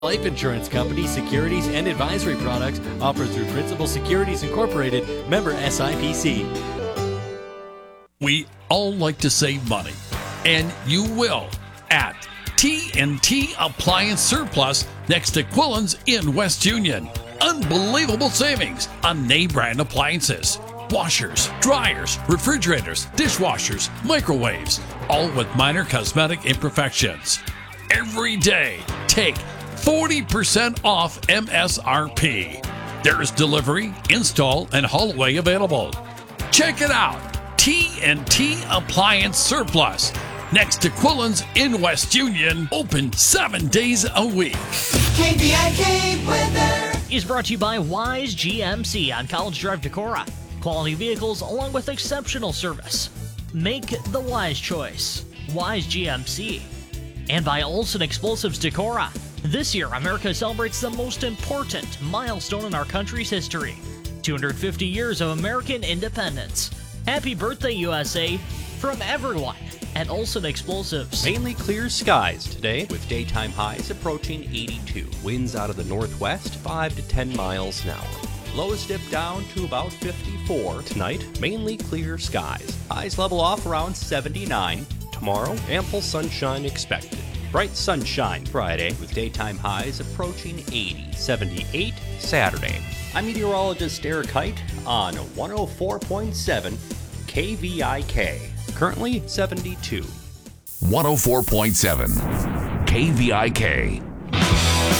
Life Insurance Company securities and advisory products offered through Principal Securities Incorporated, member SIPC. We all like to save money, and you will at T&T Appliance Surplus next to Quillen's in West Union. Unbelievable savings on name brand appliances, washers, dryers, refrigerators, dishwashers, microwaves, all with minor cosmetic imperfections. Every day, take 40% off MSRP. There's delivery, install, and haul away available. Check it out. T&T Appliance Surplus next to Quillen's in West Union, open 7 days a week. KVIK weather is brought to you by Wise GMC on College Drive, Decorah. Quality vehicles along with exceptional service. Make the wise choice. Wise GMC. And by Olson Explosives Decorah. This year, America celebrates the most important milestone in our country's history. 250 years of American independence. Happy birthday, USA, from everyone at Olson Explosives. Mainly clear skies today with daytime highs approaching 82. Winds out of the northwest 5 to 10 miles an hour. Lows dip down to about 54 tonight. Mainly clear skies. Highs level off around 79. Tomorrow, ample sunshine expected. Bright sunshine Friday with daytime highs approaching 80. 78 Saturday. I'm meteorologist Eric Height on 104.7 KVIK. Currently 72. 104.7 KVIK.